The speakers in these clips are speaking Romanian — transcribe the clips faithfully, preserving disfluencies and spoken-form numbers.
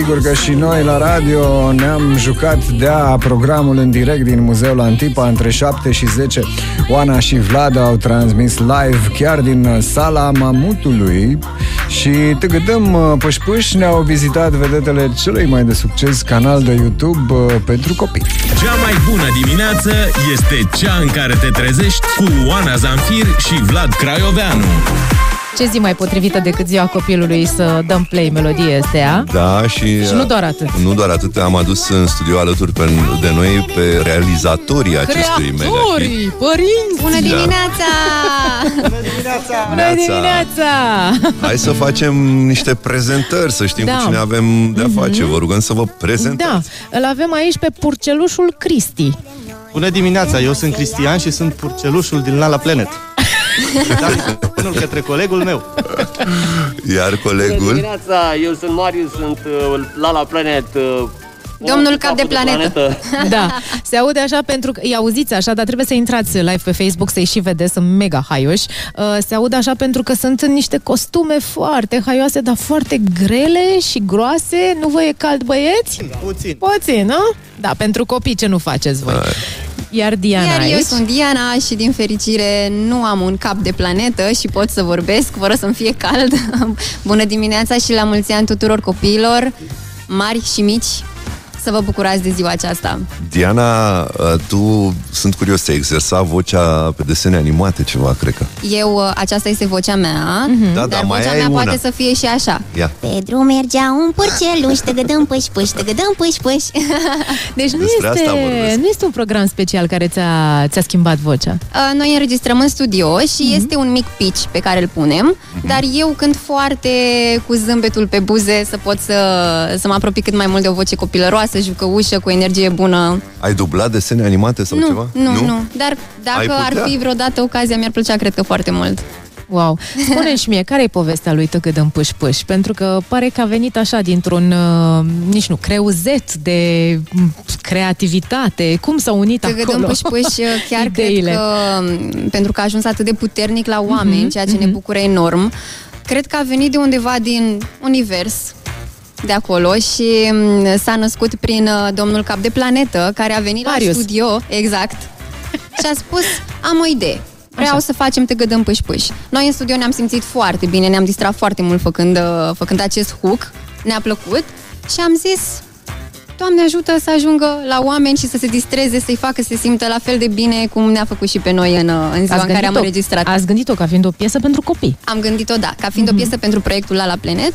Sigur că și noi la radio ne-am jucat de-a programul în direct din Muzeul Antipa între șapte și zece. Oana și Vlad au transmis live chiar din Sala Mamutului și tâgădăm pășpâși, ne-au vizitat vedetele celui mai de succes canal de YouTube pentru copii. Cea mai bună dimineață este cea în care te trezești cu Oana Zanfir și Vlad Craioveanu. Ce zi mai potrivită decât ziua copilului să dăm play melodie este ea? Da, și, și nu doar atât. Nu doar atât, am adus în studio alături pe, de noi pe realizatorii acestui mega. Creatorii, părinți! Bună dimineața! Bună dimineața! Bună dimineața! Hai să facem niște prezentări, să știm da. cu cine avem de-a face. Vă rugăm să vă prezentați. Da, îl avem aici pe purcelușul Cristi. Bună dimineața, eu sunt Cristian și sunt purcelușul din Lala Planet. Unul către colegul meu. Iar colegul? Bună dimineața, eu sunt Marius, sunt uh, Lala Planet. Uh, Domnul cap de planetă. de planetă. Da, se aude așa pentru că îi auziți așa, dar trebuie să intrați live pe Facebook să-i și vedeți, sunt mega haioși. Uh, se aude așa pentru că sunt în niște costume foarte haioase, dar foarte grele și groase. Nu vă e cald, băieți? Puțin. Puțin, nu? Da, pentru copii ce nu faceți voi? Ai. Iar Diana Iar aici? eu sunt Diana și din fericire nu am un cap de planetă și pot să vorbesc fără să-mi fie cald. Bună dimineața și la mulți ani tuturor copiilor, mari și mici. Să vă bucurați de ziua aceasta. Diana, tu, sunt curios, ți-ai exersat vocea pe desene animate ceva, cred că. Eu, aceasta este vocea mea, mm-hmm. da, dar da, vocea mai mea una. poate să fie și așa. Ia. Pe drum mergea un purceluș, tăgădăm pâș-pâș, tăgădăm pâș-pâș. Deci nu este, nu este un program special care ți-a, ți-a schimbat vocea. Uh, noi înregistrăm în studio și mm-hmm. este un mic pitch pe care îl punem, mm-hmm. dar eu cânt foarte cu zâmbetul pe buze să pot să, să mă apropii cât mai mult de o voce copilăroasă, jucăușă, cu energie bună. Ai dublat desene animate sau nu, ceva? Nu, nu, nu. Dar dacă ar fi vreodată ocazia, mi-ar plăcea, cred că foarte mult. Wow. Spune-mi și mie, care e povestea lui Tăgădăm Pâș-Pâș? Pentru că pare că a venit așa dintr-un, uh, nici nu, creuzet de creativitate. Cum s-au unit Tăgădăm acolo Pâș-Pâș, chiar ideile. cred că, pentru că a ajuns atât de puternic la oameni, mm-hmm, ceea ce mm-hmm. ne bucură enorm, cred că a venit de undeva din univers, de acolo, și s-a născut prin uh, domnul cap de planetă, care a venit Marius. la studio, exact, și a spus, am o idee. Vreau Așa. să facem Tăgădăm Pâș-Pâș. Noi în studio ne-am simțit foarte bine, ne-am distrat foarte mult făcând, uh, făcând acest hook, ne-a plăcut și am zis, Doamne ajută să ajungă la oameni și să se distreze, să-i facă să se simtă la fel de bine cum ne-a făcut și pe noi în, în ziua în care am înregistrat. Ați gândit-o ca fiind o piesă pentru copii? Am gândit-o, da, ca fiind mm-hmm. o piesă pentru proiectul Lala Planet.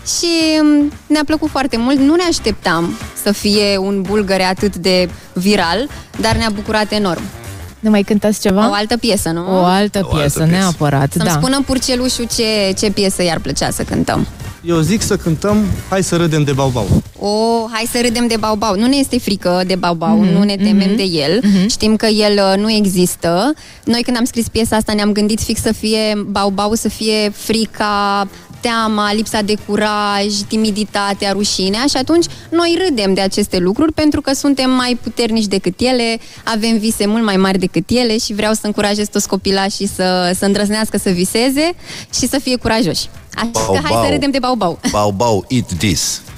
Și ne-a plăcut foarte mult. Nu ne așteptam să fie un bulgăre atât de viral, dar ne-a bucurat enorm. Ne mai cântați ceva? O altă piesă, nu? O altă o piesă, altă neapărat. Să-mi da. spună purcelușul ce, ce piesă i-ar plăcea să cântăm. Eu zic să cântăm Hai să râdem de Baubau. O, hai să râdem de Baubau. Nu ne este frică de Baubau, mm-hmm, nu ne temem mm-hmm. de el. Mm-hmm. Știm că el nu există. Noi când am scris piesa asta ne-am gândit fix să fie Baubau, să fie frica, teama, lipsa de curaj, timiditatea, rușinea, și atunci noi râdem de aceste lucruri pentru că suntem mai puternici decât ele, avem vise mult mai mari decât ele și vreau să încurajez toți copilașii să, să îndrăznească să viseze și să fie curajoși. Așa că hai să râdem de Baubau. Baubau, eat this.